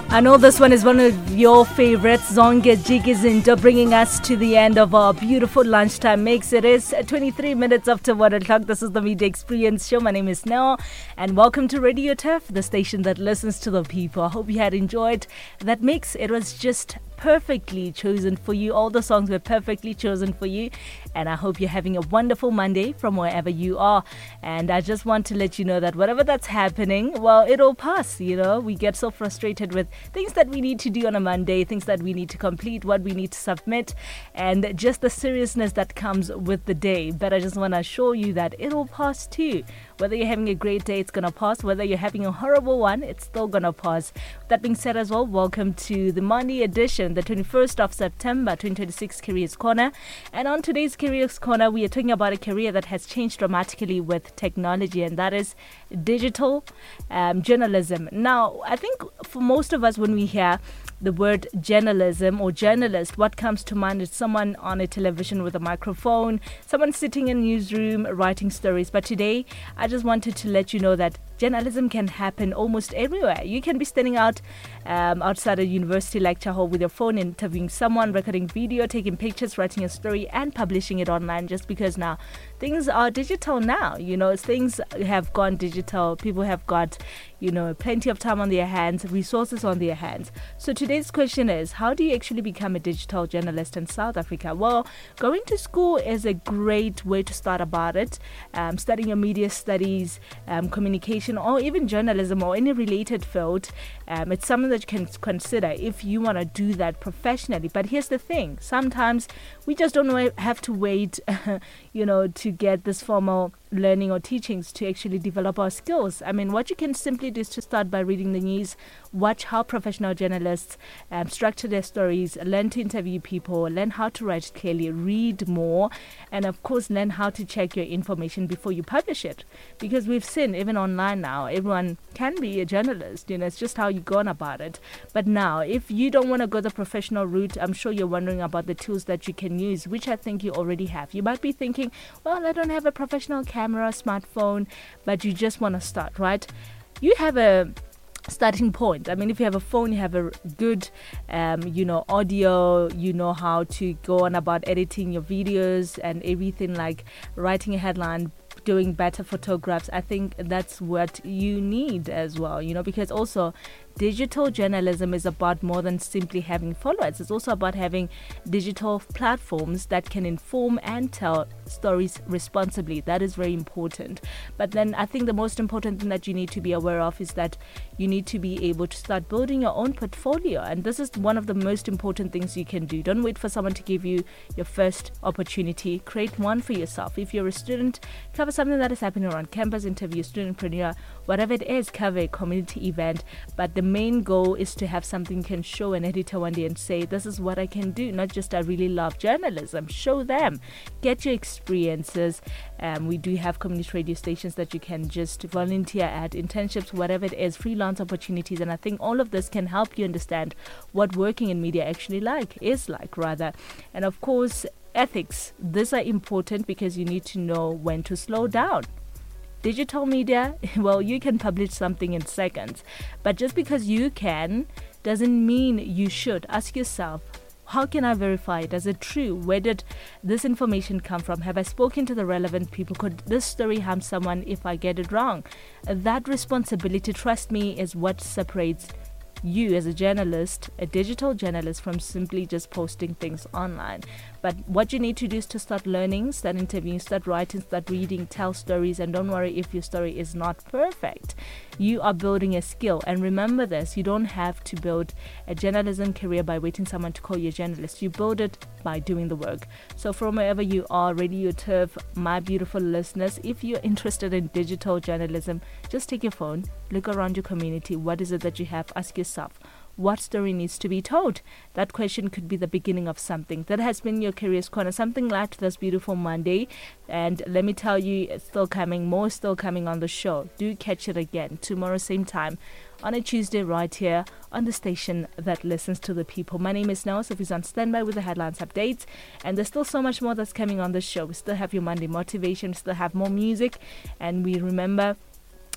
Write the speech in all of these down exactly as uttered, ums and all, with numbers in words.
I know this one is one of your favorites, Zonke Jikizinto, bringing us to the end of our beautiful lunchtime mix. It is twenty-three minutes after one o'clock. This is the Media Experience Show. My name is Nell, and welcome to Radio Turf, the station that listens to the people. I hope you had enjoyed that mix. It was just perfectly chosen for you. All the songs were perfectly chosen for you, and I hope you're having a wonderful Monday from wherever you are. And I just want to let you know that whatever that's happening, well, it'll pass. You know, we get so frustrated with things that we need to do on a Monday, things that we need to complete, what we need to submit, and just the seriousness that comes with the day. But I just want to assure you that it'll pass too. Whether you're having a great day, it's going to pass. Whether you're having a horrible one, it's still going to pass. That being said as well, welcome to the Monday edition, the twenty-first of September, twenty twenty-six Careers Corner. And on today's Careers Corner, we are talking about a career that has changed dramatically with technology, and that is digital um, journalism. Now, I think for most of us, when we hear the word journalism or journalist, what comes to mind is someone on a television with a microphone, someone sitting in a newsroom writing stories. But today, I just wanted to let you know that journalism can happen almost everywhere. You can be standing out um, outside a university lecture hall with your phone, interviewing someone, recording video, taking pictures, writing a story, and publishing it online, just because now things are digital now. You know, things have gone digital. People have got, you know, plenty of time on their hands, resources on their hands. So today's question is, how do you actually become a digital journalist in South Africa? Well, going to school is a great way to start about it. Um, studying your media studies, um, communication, or even journalism or any related field, um, it's something that you can consider if you want to do that professionally. But here's the thing, sometimes we just don't wa- have to wait you know to get this formal learning or teachings to actually develop our skills. I mean, what you can simply do is to start by reading the news, watch how professional journalists um, structure their stories, learn to interview people, learn how to write clearly, read more, and of course learn how to check your information before you publish it. Because we've seen, even online now, everyone can be a journalist. You know, it's just how you go on about it. But now, if you don't want to go the professional route, I'm sure you're wondering about the tools that you can use, which I think you already have. You might be thinking, well, I don't have a professional camera, smartphone, but you just want to start, right? You have a starting point. I mean, if you have a phone, you have a good, um, you know, audio, you know how to go on about editing your videos and everything, like writing a headline, doing better photographs. I think that's what you need as well, you know, because also digital journalism is about more than simply having followers. It's also about having digital platforms that can inform and tell stories responsibly. That is very important. But then I think the most important thing that you need to be aware of is that you need to be able to start building your own portfolio. And this is one of the most important things you can do. Don't wait for someone to give you your first opportunity. Create one for yourself. If you're a student, cover something that is happening around campus, interview a studentpreneur, whatever it is, cover a community event. But the main goal is to have something you can show an editor one day and say, this is what I can do. Not just I really love journalism. Show them. Get your experiences. Um, we do have community radio stations that you can just volunteer at, internships, whatever it is, freelance opportunities. And I think all of this can help you understand what working in media actually like, is like rather. And of course, ethics. These are important because you need to know when to slow down. Digital media, well, you can publish something in seconds, but just because you can doesn't mean you should. Ask yourself, how can I verify it? Is it true? Where did this information come from? Have I spoken to the relevant people? Could this story harm someone if I get it wrong? That responsibility, trust me, is what separates you as a journalist, a digital journalist, from simply just posting things online. But what you need to do is to start learning, start interviewing, start writing, start reading, tell stories, and don't worry if your story is not perfect. You are building a skill. And remember this, you don't have to build a journalism career by waiting someone to call you a journalist. You build it by doing the work. So from wherever you are, Radio Turf, my beautiful listeners, if you're interested in digital journalism, just take your phone, look around your community. What is it that you have? Ask yourself, what story needs to be told? That question could be the beginning of something. That has been your Careers Corner, something like this beautiful Monday. And let me tell you, it's still coming, more still coming on the show. Do catch it again tomorrow, same time, on a Tuesday, right here on the station that listens to the people. My name is Nell, Sophie's on standby with the headlines updates. And there's still so much more that's coming on the show. We still have your Monday motivation, we still have more music. And we remember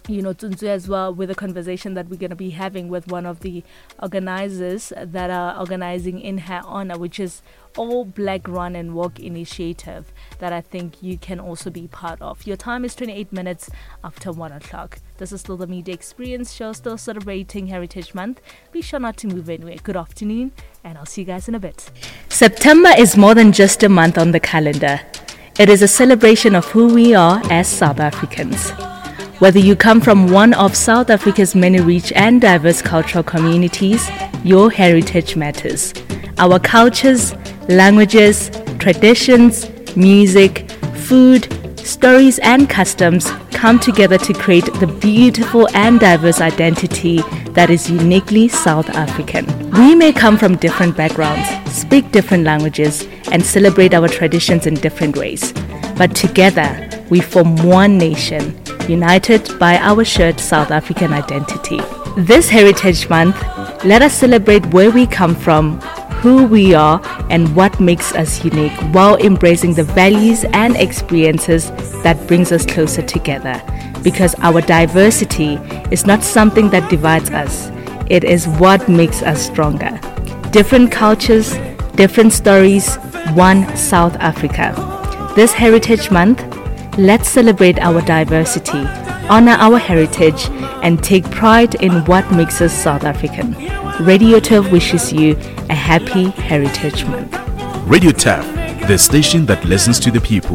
you know, Tunzu as well, with a conversation that we're going to be having with one of the organizers that are organizing in her honor, which is All Black Run and Walk initiative that I think you can also be part of. Your time is twenty-eight minutes after one o'clock. This is still the Media Experience show, still celebrating Heritage Month. Be sure not to move anywhere. Good afternoon, and I'll see you guys in a bit. September is more than just a month on the calendar. It is a celebration of who we are as South Africans. Whether you come from one of South Africa's many rich and diverse cultural communities, your heritage matters. Our cultures, languages, traditions, music, food, stories and customs come together to create the beautiful and diverse identity that is uniquely South African. We may come from different backgrounds, speak different languages, and celebrate our traditions in different ways. But together, we form one nation, united by our shared South African identity. This Heritage Month, let us celebrate where we come from, who we are, and what makes us unique, while embracing the values and experiences that brings us closer together. Because our diversity is not something that divides us, it is what makes us stronger. Different cultures, different stories, one South Africa. This Heritage Month, let's celebrate our diversity, honor our heritage, and take pride in what makes us South African. Radio Turf wishes you a happy Heritage Month. Radio Turf, the station that listens to the people.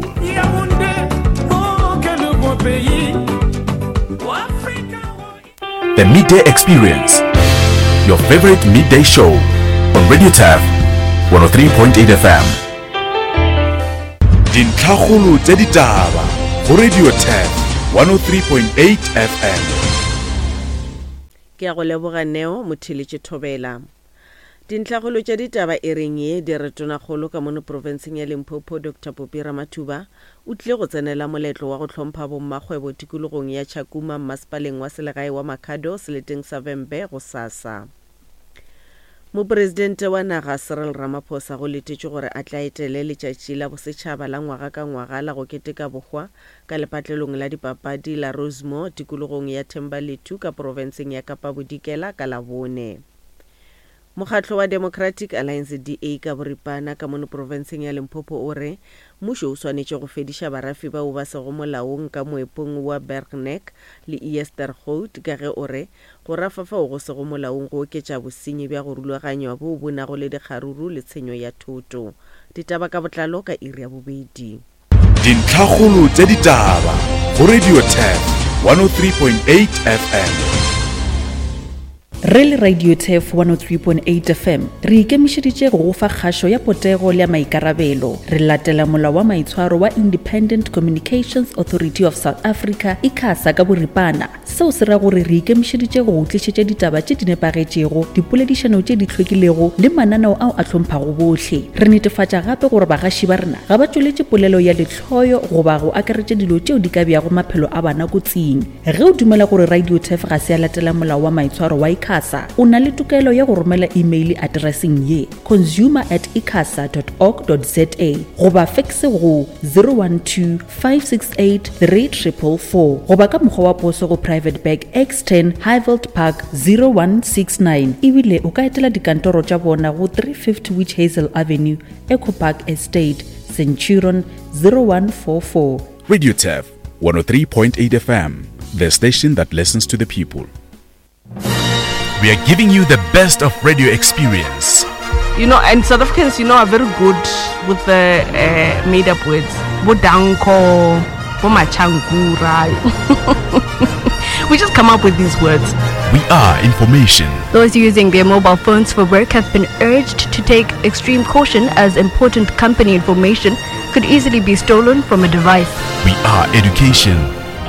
The Midday Experience, your favorite midday show on Radio Turf one oh three point eight F M. Dintlhagolo tse ditaba go Radio Turf one oh three point eight F M. Ke a go leboga Neo Motheletše Thobela. Dintlhagolo tša ditaba e reng ye di re tonakgolo ka mono provinseng ya Limpopo Doctor Popi Ramathuba o tlile go tsenela moletlo wa go tlhompha bommakgwebo tikologong ya Chakuma masepaleng wa selegae wa Makhado seleteng sa Vembe go sasa. Mopresidente wa naga Cyril Ramaphosa go letetše gore a tla etele letšatši la bosetšhaba la ngwaga ka ngwaga la go keteka bogwa ka lepatlelong la dipapadi la Rosemore tikologong ya Thembalethu ka provinseng ya Kapa Bodikela ka la bone. Mokgatlo wa Democratic Alliance D A ka boripana ka mono provinseng ya Limpopo o re mmušo o swanetše go fediša barafi bao ba sego molaong ka moepong wa Bergneck le Easterhout ka ge o re go rafafa go sego molaong go oketša bosenyi bja go rulaganywa bo bo nago le dikgaruru le tshenyo ya thoto. Ditaba ka botlalo ka iri ya bobedi. Dintlhagolo tse ditaba go Radio Turf one oh three point eight F M. Re Radio Turf one oh three point eight F M re ikemišeditše go fa kgašo ya potego le ya maikarabelo. Re latela molao wa maitshwaro wa Independent Communications Authority of South Africa ICASA ka boripana. Seo se ra gore re ikemišeditše go tlišetša ditaba tše di nepagetšego, dipoledišano tše di hlwekilego le mananeo ao a hlomphang bohle. Re netefatša gape gore bagaši ba rena ga ba tšweletše polelo ya lehloyo goba go akaretša dilo tšeo di ka bjago maphelo a bana kotsing. Ge o dumela gore Radio Turf ga se a latela molao wa maitshwaro wa ICASA, o na le tokelo ya go romela email addressing ye consumer at icasa dot org dot za goba faxe go zero one two five six eight three four four four goba ka mokgwa wa poso go Private Bag X ten Highveld Park zero one six nine. Ebile o ka etela dikantoro tša bona go three fifty Witch Hazel Avenue, Eco Park Estate, Centurion zero one four four. Radio Turf one oh three point eight F M, the station that listens to the people. We are giving you the best of radio experience. You know, and South Africans, you know, are very good with the uh, made-up words. Bodanko, bomachangura. We just come up with these words. We are information. Those using their mobile phones for work have been urged to take extreme caution as important company information could easily be stolen from a device. We are education.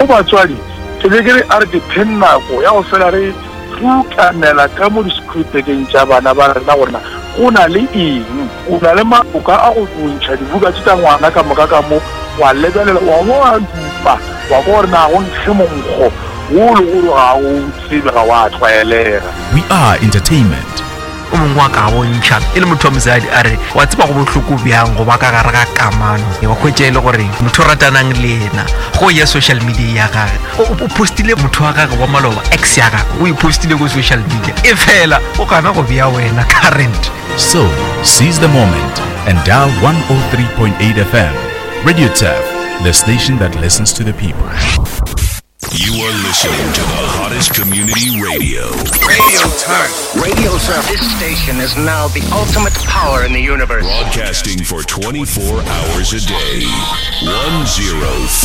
Fukanela ka mo diskripteng tša bana ba rena gona go na le eng o na le maboka a go bontšha dibuka tša ngwana ka moka ka mo wa lebelela wa mo a dupa wa go re na go ntshe monkgo wo le go ga o tsebe ga wa tlwaelega. We are entertainment. o mongwe wa ka bontšha e le motho wa mosadi a re wa tseba go botlhoko bjang go ba ka gare ga kamano wa kgwetša e le gore motho o ratanang le ena go ya social media ya gage o postile motho wa gage wa maloba ex ya gage o ipostile go social media e fela o gana go bea wena current. So seize the moment and dial one oh three point eight F M. Radio Turf, the station that listens to the people. You are listening to the hottest community radio. Radio Turf. Radio Turf. This station is now the ultimate power in the universe. Broadcasting for twenty-four hours a day. one oh three